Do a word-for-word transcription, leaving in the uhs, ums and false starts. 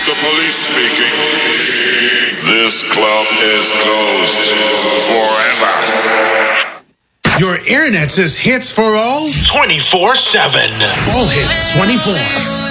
The police speaking. This club is closed forever. Your internet says hits for all? twenty-four seven. All hits twenty-four.